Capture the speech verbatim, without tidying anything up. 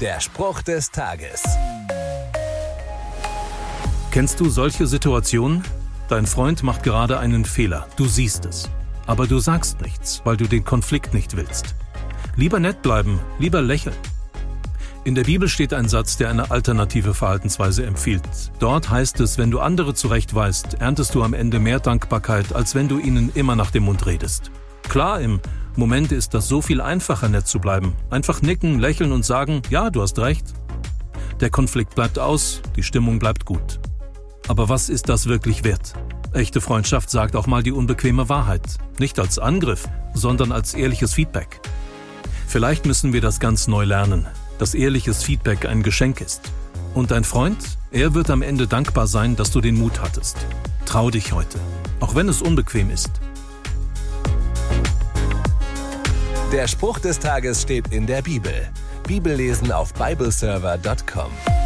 Der Spruch des Tages. Kennst du solche Situationen? Dein Freund macht gerade einen Fehler, du siehst es. Aber du sagst nichts, weil du den Konflikt nicht willst. Lieber nett bleiben, lieber lächeln. In der Bibel steht ein Satz, der eine alternative Verhaltensweise empfiehlt. Dort heißt es, wenn du andere zurechtweist, erntest du am Ende mehr Dankbarkeit, als wenn du ihnen immer nach dem Mund redest. Klar, im Moment ist das so viel einfacher, nett zu bleiben. Einfach nicken, lächeln und sagen, ja, du hast recht. Der Konflikt bleibt aus, die Stimmung bleibt gut. Aber was ist das wirklich wert? Echte Freundschaft sagt auch mal die unbequeme Wahrheit. Nicht als Angriff, sondern als ehrliches Feedback. Vielleicht müssen wir das ganz neu lernen, dass ehrliches Feedback ein Geschenk ist. Und dein Freund, er wird am Ende dankbar sein, dass du den Mut hattest. Trau dich heute, auch wenn es unbequem ist. Der Spruch des Tages steht in der Bibel. Bibellesen auf bibleserver punkt com.